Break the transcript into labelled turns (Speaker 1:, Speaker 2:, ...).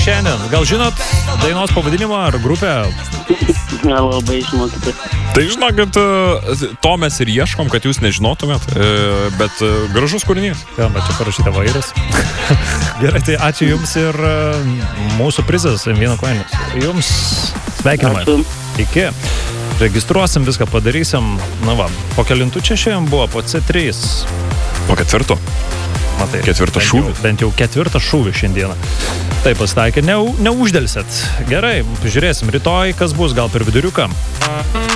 Speaker 1: šiandien. Gal žinot dainos pavadinimą ar grupę?
Speaker 2: Labai išmokyti.
Speaker 3: Tai žinokit, to mes ir ieškom, kad jūs nežinotumėt, bet gražus kūrinys.
Speaker 1: Ja, bet čia parašyta vairas. Gerai, tai ačiū Jums ir mūsų prizas M1 koinis. Jums sveikinimai.
Speaker 2: Ačiū.
Speaker 1: Iki. Registruosim, viską padarysim. Na va, po kelintų čia šiandien buvo, po C3.
Speaker 3: Po ketvirto.
Speaker 1: Matai,
Speaker 3: Ketvirtas šūvis.
Speaker 1: Bent jau ketvirtas šūvis šiandieną. Tai pasitaikė, neuždelsėt. Gerai, žiūrėsim rytoj, kas bus, gal per viduriuką.